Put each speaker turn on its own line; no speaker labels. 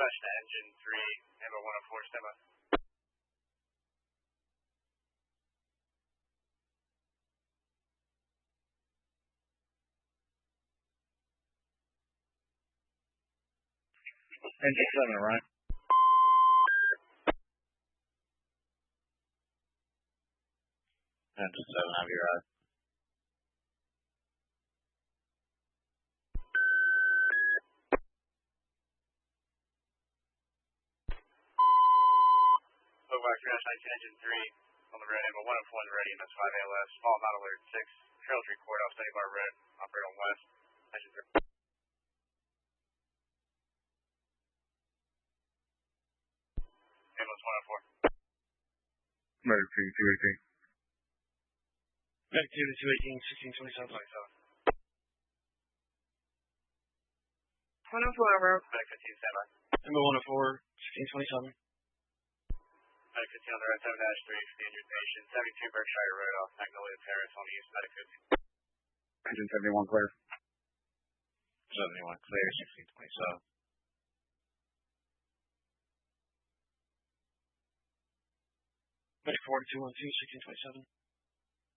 dispatch to engine 3, Amber 104, stand by.
Engine 7, right? Engine 7, have your eyes.
Boulevard 319, engine 3 on the road, Amber 104 ready, and that's 5 ALS. Fault not alert 6, Trails record off Study Bar Road, operate on west, engine 3. Ambulance 104.
Medic 218.
Medic 218, 1627.
104 over.
Medic 15, stand by.
Amber 104, 1627.
Medic 15 on the road, 7-3 for the injured patient. 72 Berkshire Road off Magnolia Terrace on the east, Medic 15.
Engine 71 clear. 71 clear, 1627.
Medic 4212, 1627.